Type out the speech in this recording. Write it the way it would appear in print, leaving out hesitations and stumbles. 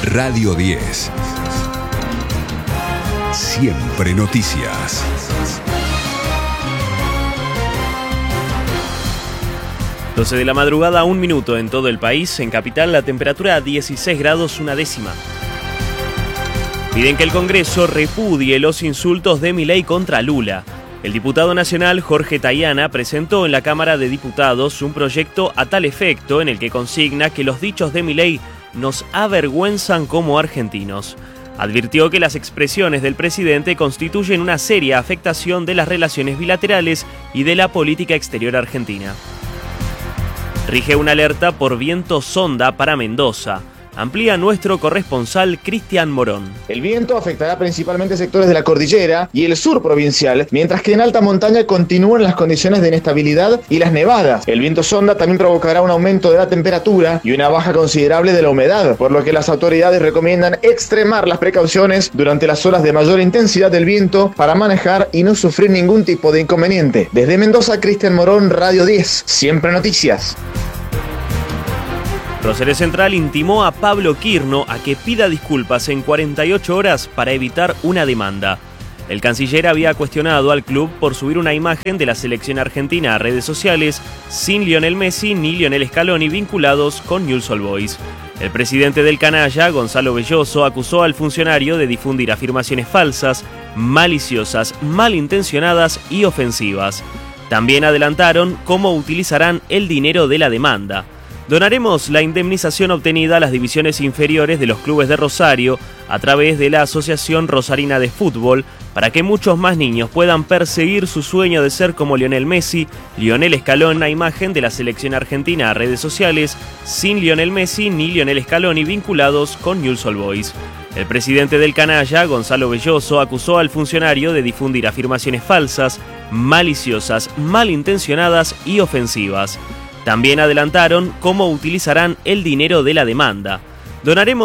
Radio 10. Siempre noticias. Doce de la madrugada, 1 minuto en todo el país. En Capital, la temperatura a 16 grados, 1/10. Piden que el Congreso repudie los insultos de Milei contra Lula. El diputado nacional Jorge Tayana presentó en la Cámara de Diputados un proyecto a tal efecto en el que consigna que los dichos de Milei nos avergüenzan como argentinos. Advirtió que las expresiones del presidente constituyen una seria afectación de las relaciones bilaterales y de la política exterior argentina. Rige una alerta por viento sonda para Mendoza. Amplía nuestro corresponsal Cristian Morón. El viento afectará principalmente sectores de la cordillera y el sur provincial, mientras que en alta montaña continúan las condiciones de inestabilidad y las nevadas. El viento sonda también provocará un aumento de la temperatura y una baja considerable de la humedad, por lo que las autoridades recomiendan extremar las precauciones durante las horas de mayor intensidad del viento para manejar y no sufrir ningún tipo de inconveniente. Desde Mendoza, Cristian Morón, Radio 10, Siempre Noticias. Rosario Central intimó a Pablo Quirno a que pida disculpas en 48 horas para evitar una demanda. El canciller había cuestionado al club por subir una imagen de la selección argentina a redes sociales sin Lionel Messi ni Lionel Scaloni vinculados con Newell's Old Boys. El presidente del canalla, Gonzalo Belloso, acusó al funcionario de difundir afirmaciones falsas, maliciosas, malintencionadas y ofensivas. También adelantaron cómo utilizarán el dinero de la demanda. Donaremos la indemnización obtenida a las divisiones inferiores de los clubes de Rosario a través de la Asociación Rosarina de Fútbol para que muchos más niños puedan perseguir su sueño de ser como Lionel Messi, Lionel Scaloni, una imagen de la selección argentina a redes sociales sin Lionel Messi ni Lionel Scaloni vinculados con Newell's Old Boys. El presidente del canalla, Gonzalo Belloso, acusó al funcionario de difundir afirmaciones falsas, maliciosas, malintencionadas y ofensivas. También adelantaron cómo utilizarán el dinero de la demanda. Donaremos